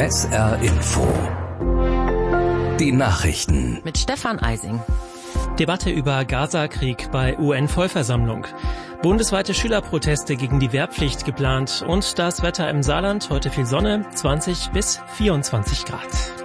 SR Info. Die Nachrichten. Mit Stefan Eising. Debatte über Gaza-Krieg bei UN-Vollversammlung. Bundesweite Schülerproteste gegen die Wehrpflicht geplant. Und das Wetter im Saarland. Heute viel Sonne, 20 bis 24 Grad.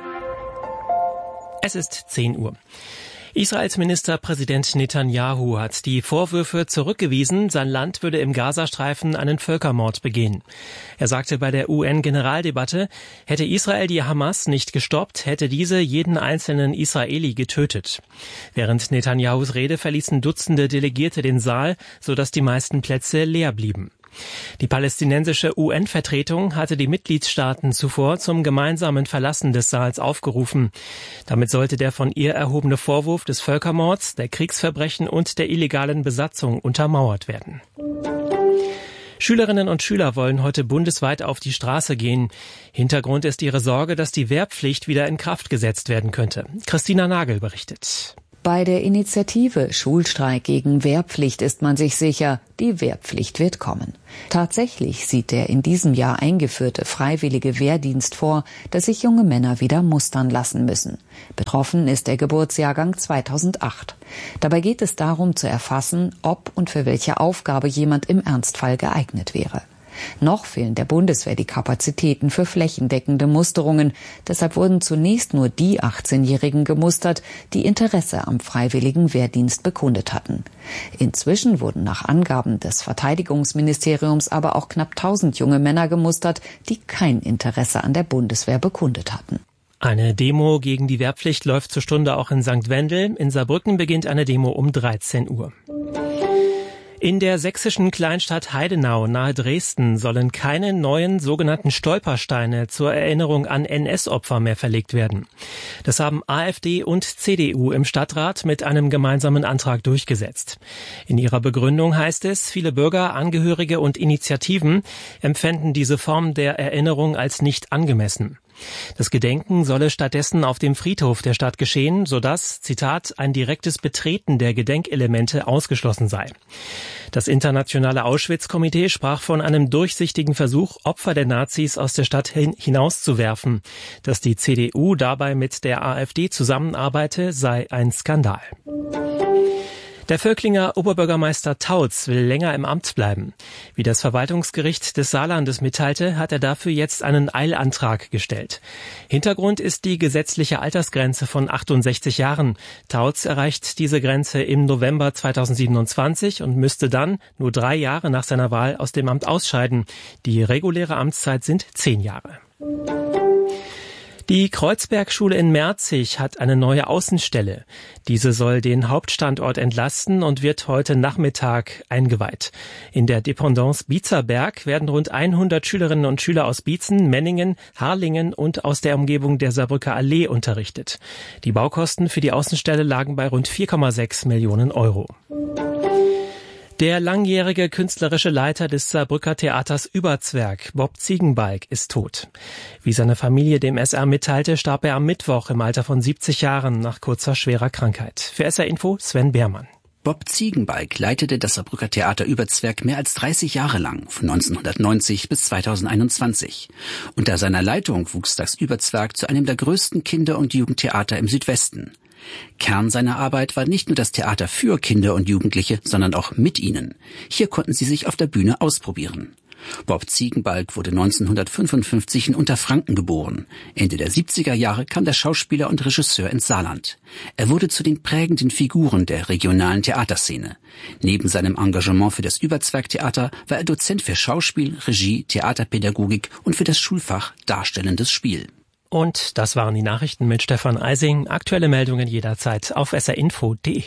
Es ist 10 Uhr. Israels Ministerpräsident Netanyahu hat die Vorwürfe zurückgewiesen, sein Land würde im Gazastreifen einen Völkermord begehen. Er sagte bei der UN-Generaldebatte, hätte Israel die Hamas nicht gestoppt, hätte diese jeden einzelnen Israeli getötet. Während Netanyahus Rede verließen Dutzende Delegierte den Saal, sodass die meisten Plätze leer blieben. Die palästinensische UN-Vertretung hatte die Mitgliedstaaten zuvor zum gemeinsamen Verlassen des Saals aufgerufen. Damit sollte der von ihr erhobene Vorwurf des Völkermords, der Kriegsverbrechen und der illegalen Besatzung untermauert werden. Schülerinnen und Schüler wollen heute bundesweit auf die Straße gehen. Hintergrund ist ihre Sorge, dass die Wehrpflicht wieder in Kraft gesetzt werden könnte. Christina Nagel berichtet. Bei der Initiative Schulstreik gegen Wehrpflicht ist man sich sicher, die Wehrpflicht wird kommen. Tatsächlich sieht der in diesem Jahr eingeführte freiwillige Wehrdienst vor, dass sich junge Männer wieder mustern lassen müssen. Betroffen ist der Geburtsjahrgang 2008. Dabei geht es darum zu erfassen, ob und für welche Aufgabe jemand im Ernstfall geeignet wäre. Noch fehlen der Bundeswehr die Kapazitäten für flächendeckende Musterungen. Deshalb wurden zunächst nur die 18-Jährigen gemustert, die Interesse am freiwilligen Wehrdienst bekundet hatten. Inzwischen wurden nach Angaben des Verteidigungsministeriums aber auch knapp 1000 junge Männer gemustert, die kein Interesse an der Bundeswehr bekundet hatten. Eine Demo gegen die Wehrpflicht läuft zur Stunde auch in St. Wendel. In Saarbrücken beginnt eine Demo um 13 Uhr. In der sächsischen Kleinstadt Heidenau nahe Dresden sollen keine neuen sogenannten Stolpersteine zur Erinnerung an NS-Opfer mehr verlegt werden. Das haben AfD und CDU im Stadtrat mit einem gemeinsamen Antrag durchgesetzt. In ihrer Begründung heißt es, viele Bürger, Angehörige und Initiativen empfänden diese Form der Erinnerung als nicht angemessen. Das Gedenken solle stattdessen auf dem Friedhof der Stadt geschehen, sodass, Zitat, ein direktes Betreten der Gedenkelemente ausgeschlossen sei. Das internationale Auschwitz-Komitee sprach von einem durchsichtigen Versuch, Opfer der Nazis aus der Stadt hinauszuwerfen. Dass die CDU dabei mit der AfD zusammenarbeite, sei ein Skandal. Der Völklinger Oberbürgermeister Tautz will länger im Amt bleiben. Wie das Verwaltungsgericht des Saarlandes mitteilte, hat er dafür jetzt einen Eilantrag gestellt. Hintergrund ist die gesetzliche Altersgrenze von 68 Jahren. Tautz erreicht diese Grenze im November 2027 und müsste dann nur 3 Jahre nach seiner Wahl aus dem Amt ausscheiden. Die reguläre Amtszeit sind 10 Jahre. Die Kreuzbergschule in Merzig hat eine neue Außenstelle. Diese soll den Hauptstandort entlasten und wird heute Nachmittag eingeweiht. In der Dependance Bietzerberg werden rund 100 Schülerinnen und Schüler aus Bietzen, Menningen, Harlingen und aus der Umgebung der Saarbrücker Allee unterrichtet. Die Baukosten für die Außenstelle lagen bei rund 4,6 Millionen Euro. Der langjährige künstlerische Leiter des Saarbrücker Theaters Überzwerg, Bob Ziegenbalg, ist tot. Wie seine Familie dem SR mitteilte, starb er am Mittwoch im Alter von 70 Jahren nach kurzer schwerer Krankheit. Für SR Info Sven Beermann. Bob Ziegenbalg leitete das Saarbrücker Theater Überzwerg mehr als 30 Jahre lang, von 1990 bis 2021. Unter seiner Leitung wuchs das Überzwerg zu einem der größten Kinder- und Jugendtheater im Südwesten. Kern seiner Arbeit war nicht nur das Theater für Kinder und Jugendliche, sondern auch mit ihnen. Hier konnten sie sich auf der Bühne ausprobieren. Bob Ziegenbalg wurde 1955 in Unterfranken geboren. Ende der 70er Jahre kam der Schauspieler und Regisseur ins Saarland. Er wurde zu den prägenden Figuren der regionalen Theaterszene. Neben seinem Engagement für das Überzwergtheater war er Dozent für Schauspiel, Regie, Theaterpädagogik und für das Schulfach Darstellendes Spiel. Und das waren die Nachrichten mit Stefan Eising. Aktuelle Meldungen jederzeit auf srinfo.de.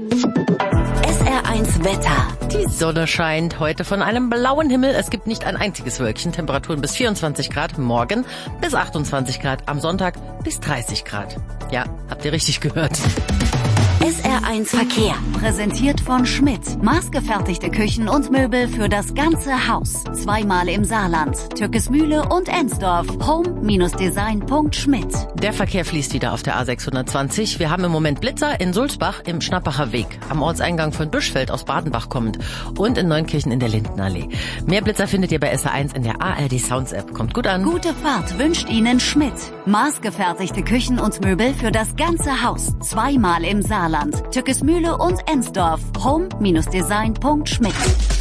SR1 Wetter. Die Sonne scheint heute von einem blauen Himmel. Es gibt nicht ein einziges Wölkchen. Temperaturen bis 24 Grad morgen, bis 28 Grad am Sonntag, bis 30 Grad. Ja, habt ihr richtig gehört. SR1 Verkehr, präsentiert von Schmidt. Maßgefertigte Küchen und Möbel für das ganze Haus. Zweimal im Saarland, Tückesmühle und Ensdorf. Home-design.schmidt. Der Verkehr fließt wieder auf der A620. Wir haben im Moment Blitzer in Sulzbach im Schnappacher Weg, am Ortseingang von Büschfeld aus Badenbach kommend und in Neunkirchen in der Lindenallee. Mehr Blitzer findet ihr bei SR1 in der ARD Sounds App. Kommt gut an. Gute Fahrt wünscht Ihnen Schmidt. Maßgefertigte Küchen und Möbel für das ganze Haus. Zweimal im Saarland, Tückesmühle und Ensdorf. Home-design.schmidt.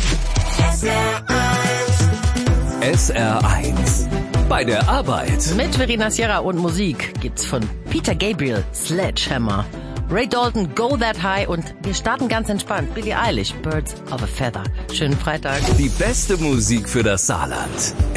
SR1 bei der Arbeit. Mit Verena Sierra und Musik gibt's von Peter Gabriel, Sledgehammer, Ray Dalton, Go That High und wir starten ganz entspannt. Billie Eilish, Birds of a Feather. Schönen Freitag. Die beste Musik für das Saarland.